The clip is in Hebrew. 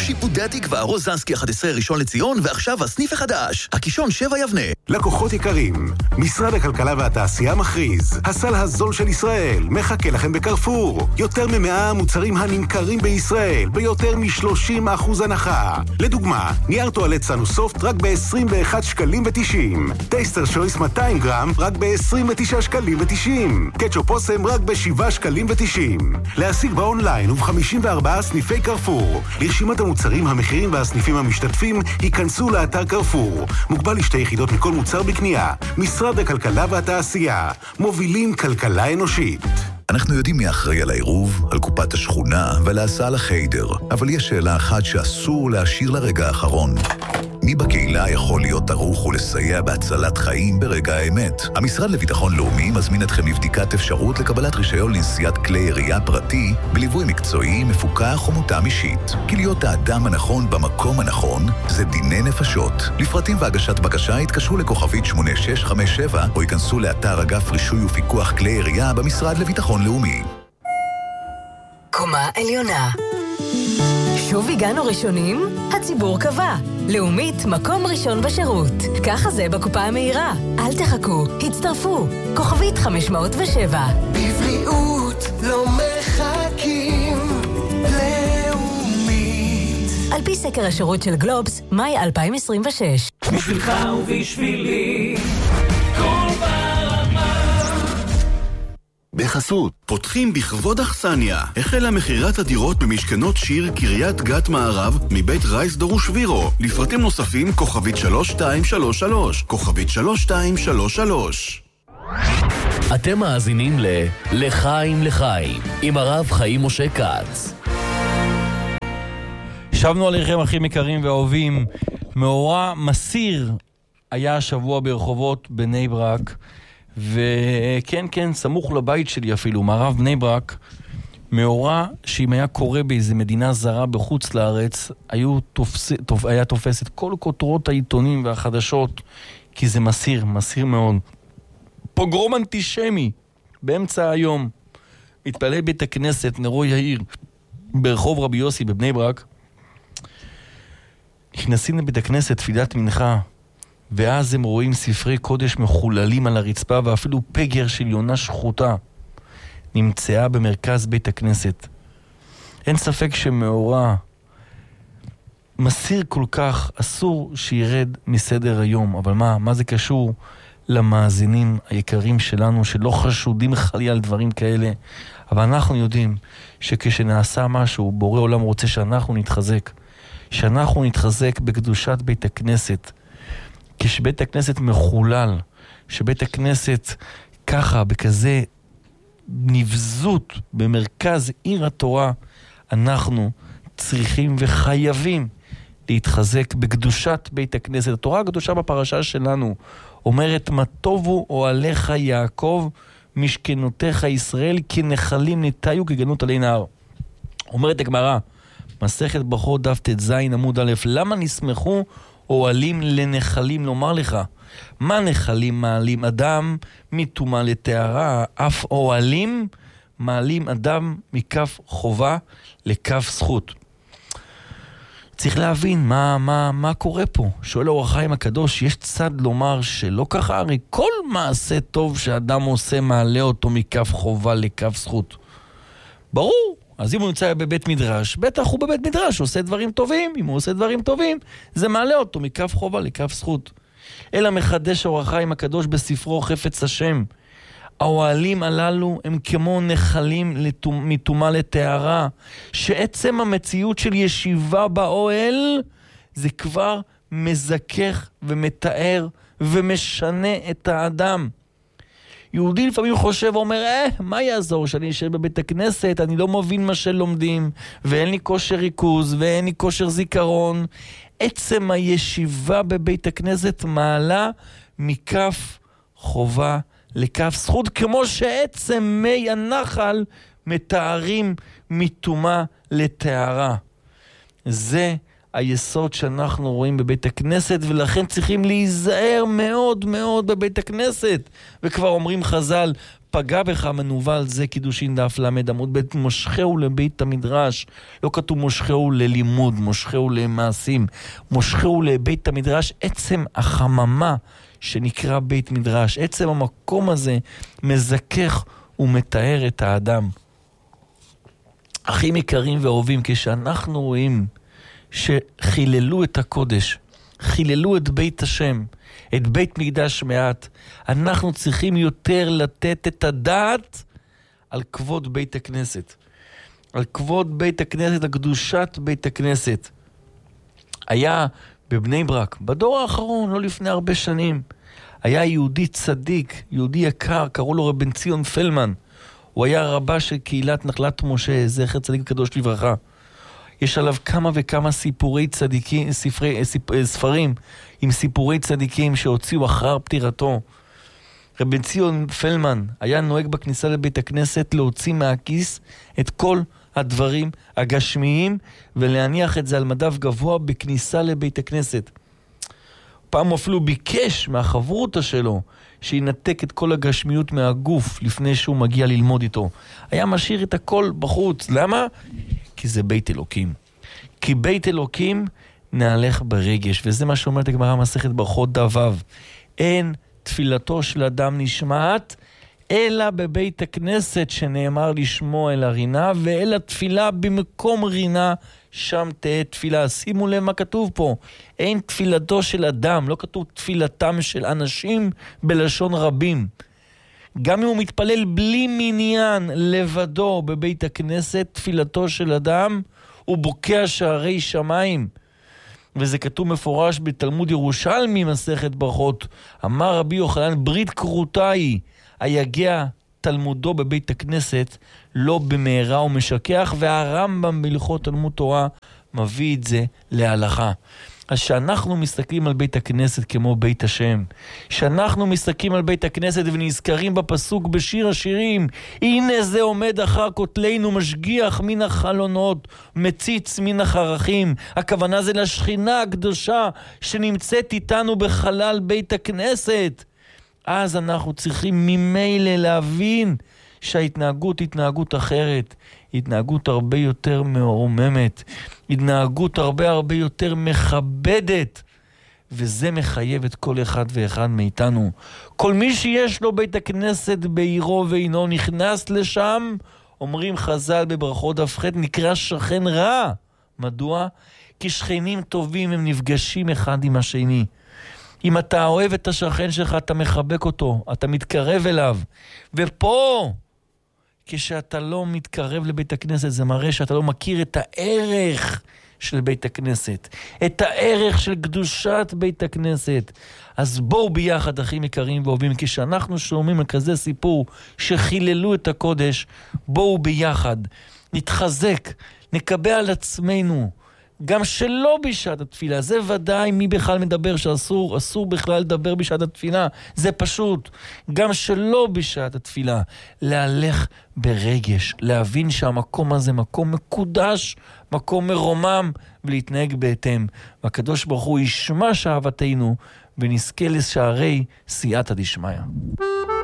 שיפודי התקווה, רוזנסקי 11 ראשון לציון, ועכשיו הסניף החדש, הקישון 7 יבנה. לקוחות יקרים, משרד הכלכלה והתעשייה מכריז, הסל הזול של ישראל מחכה לכם בקרפור. יותר מ100 מוצרים הנמכרים בישראל ביותר מ-30% הנחה. לדוגמה, נייר טואלט סנוסופט רק ב-21 שקלים ו-90. טייסטר שויס 200 גרם רק ב-29 שקלים ו-90. קטשופ אוסם רק ב-7 שקלים ו-90. להשיג באונליין וב-54 סניפי קרפור. לרשימת המוצרים, המחירים והסניפים המשתתפים, היכנסו לאתר קרפור. מוגבל לשתי יחידות מכל מוצר בקנייה. משרד הכלכלה והתעשייה. מובילים כלכלה אנושית. אנחנו יודעים מי אחראי על העירוב, על קופת השכונה ועל ההסעה לחיידר, אבל יש שאלה אחת שאסור להשאיר לרגע האחרון. מי בקהילה יכול להיות ערוך ולסייע בהצלת חיים ברגע האמת? המשרד לביטחון לאומי מזמין אתכם לבדיקת אפשרות לקבלת רישיון לנשיאת כלי ירייה פרטי בליווי מקצועי, מפוקח ומותאם אישית. כי להיות האדם הנכון במקום הנכון זה דיני נפשות. לפרטים והגשת בקשה התקשרו לכוכבית 8657 או ייכנסו לאתר אגף רישוי ופיקוח כלי ירייה במשרד לביטחון לאומי. קומה עליונה. שוב הגענו ראשונים? הציבור קבע. לאומית, מקום ראשון בשירות. ככה זה בקופה המהירה. אל תחכו, הצטרפו. כוכבית 507. בבריאות לא מחכים. לאומית. על פי סקר השירות של גלובס, מאי 2026. בשבילך ובשבילי. כל ברמה. בחסות, פותחים בכבוד אכסניה. החלה מחירת הדירות במשכנות שיר קריית גת מערב מבית רייס דרוש וירו. לפרטים נוספים כוכבית 3233, כוכבית 3233. אתם מאזינים לחיים לחיים עם הרב חיים משה כץ. שבנו עליכם אחים יקרים ואהובים. מאורע מסיר היה השבוע ברחובות בני ברק, וכן, כן, סמוך לבית שלי אפילו, מערב בני ברק, מאורע שאם היה קורה באיזה מדינה זרה בחוץ לארץ, היה תופס את כל כותרות העיתונים והחדשות, כי זה מסיר מאוד. פוגרום אנטישמי, באמצע היום, מתפלל בית הכנסת נרו יאיר, ברחוב רבי יוסי בבני ברק, נכנסים לבית הכנסת תפילת מנחה, ואז הם רואים ספרי קודש מחוללים על הרצפה, ואפילו פגר של יונה שחוטה נמצאה במרכז בית הכנסת. אין ספק שמאורע מסיר כל כך אסור שירד מסדר היום. אבל מה זה קשור למאזינים היקרים שלנו שלא חשודים חלילה על דברים כאלה? אבל אנחנו יודעים שכשנעשה משהו, בורא עולם רוצה שאנחנו נתחזק בקדושת בית הכנסת. כשבית הכנסת מחולל, שבית הכנסת ככה, בכזה נבזות במרכז עיר התורה, אנחנו צריכים וחייבים להתחזק בקדושת בית הכנסת. התורה הקדושה בפרשה שלנו אומרת, מה טובו אוהליך יעקב, משכנותיך ישראל, כנחלים נטיו כגנות עלי נהר. אומרת הגמרא, מסכת ברכות דף ט"ז עמוד א', למה נסמכו אוהלים לנחלים? לומר לך, מה נחלים מעלים אדם מטומאה לטהרה? אף אוהלים מעלים אדם מכף חובה לכף זכות. צריך להבין מה קורה פה. שואל אור החיים הקדוש, יש צד לומר שלא ככה? הרי כל מעשה טוב שאדם עושה מעלה אותו מכף חובה לכף זכות. ברור. אז אם הוא נמצא בבית מדרש, בטח הוא בבית מדרש, עושה דברים טובים. אם הוא עושה דברים טובים, זה מעלה אותו מכף חובה לכף זכות. אלא מחדש אור החיים הקדוש בספרו חפץ השם. האוהלים הללו הם כמו נחלים מטומאה לטהרה, שעצם המציאות של ישיבה באוהל זה כבר מזכך ומתאר ומשנה את האדם. יהודי לפעמים חושב ואומר, מה יעזור שאני אשב בבית הכנסת, אני לא מבין מה שלומדים, ואין לי כושר ריכוז, ואין לי כושר זיכרון. עצם הישיבה בבית הכנסת מעלה מכף חובה לכף זכות, כמו שעצם מי הנחל מתארים מטומאה לטהרה. זה היסוד שאנחנו רואים בבית הכנסת, ולכן צריכים להיזהר מאוד מאוד בבית הכנסת. וכבר אומרים חז"ל, פגע בך מנוול, זה קידושין דף למד עמוד בית, מושכהו לבית המדרש. לא כתוב מושכהו ללימוד, מושכהו למעשים, מושכהו לבית המדרש. עצם החממה שנקרא בית מדרש, עצם המקום הזה מזכך ומתאר את האדם. אחים יקרים ואהובים, כשאנחנו רואים שחיללו את הקודש, חיללו את בית השם, את בית מקדש מעט, אנחנו צריכים יותר לתת את הדעת על כבוד בית הכנסת, על כבוד בית הכנסת, על קדושת בית הכנסת. היה בבני ברק, בדור האחרון, לא לפני הרבה שנים, היה יהודי צדיק, יהודי יקר, קראו לו רבן ציון פלמן. הוא היה רבה של קהילת נחלת משה, זכר צדיק קדוש לברכה. יש עליו כמה וכמה סיפורי צדיקים, ספרים עם סיפורי צדיקים שהוציאו אחר פטירתו. רבן ציון פלמן היה נוהג בכניסה לבית הכנסת להוציא מהכיס את כל הדברים הגשמיים ולהניח את זה על מדף גבוה בכניסה לבית הכנסת. פעם הוא אפילו ביקש מהחברותה שלו שינתק את כל הגשמיות מהגוף לפני שהוא מגיע ללמוד איתו. היה משאיר את הכל בחוץ. למה? כי זה בית אלוקים. כי בית אלוקים נהלך ברגש, וזה מה שאומרת הגמרא מסכת ברכות דף ו'. אין תפילתו של אדם נשמעת אלא בבית הכנסת שנאמר לשמוע אל הרינה, ואל התפילה במקום רינה שם תהיה תפילה. שימו לב מה כתוב פה, אין תפילתו של אדם, לא כתוב תפילתם של אנשים בלשון רבים. גם אם הוא מתפלל בלי מניין לבדו בבית הכנסת, תפילתו של אדם הוא בוקע שערי שמיים. וזה כתוב מפורש בתלמוד ירושלמי מסכת ברכות. אמר רבי יוחנן, ברית כרותה היא, היגע תלמודו בבית הכנסת לא במהרה ומשכח, והרמב"ם בהלכות תלמוד תורה מביא את זה להלכה. אז שאנחנו מסתכלים על בית הכנסת כמו בית השם, שאנחנו מסתכלים על בית הכנסת ונזכרים בפסוק בשיר השירים, הנה זה עומד אחר כותלינו, משגיח מן החלונות, מציץ מן החרכים. הכוונה זה לשכינה הקדושה שנמצאת איתנו בחלל בית הכנסת. אז אנחנו צריכים ממילא להבין שההתנהגות היא התנהגות אחרת, התנהגות הרבה יותר מרוממת, התנהגות הרבה יותר מכבדת, וזה מחייב את כל אחד ואחד מאיתנו. כל מי שיש לו בית הכנסת בעירו ואינו נכנס לשם, אומרים חז"ל בברכות דף ח', נקרא שכן רע. מדוע? כי שכנים טובים הם נפגשים אחד עם השני. אם אתה אוהב את השכן שלך, אתה מחבק אותו, אתה מתקרב אליו. ופה, כשאתה לא מתקרב לבית הכנסת, זה מראה שאתה לא מכיר את הערך של בית הכנסת, את הערך של קדושת בית הכנסת. אז בואו ביחד, אחים יקרים ואוהבים, כשאנחנו שומעים על כזה סיפור שחיללו את הקודש, בואו ביחד, נתחזק, נקבל על עצמנו, גם שלא בשעת התפילה. זה ודאי, מי בכלל מדבר שאסור, אסור בכלל לדבר בשעת התפילה, זה פשוט. גם שלא בשעת התפילה, להלך ברגש, להבין שהמקום הזה מקום מקודש, מקום מרומם, ולהתנהג בהתאם. והקדוש ברוך הוא ישמע שאהבתנו, ונזכה לשערי סייעתא דשמיא.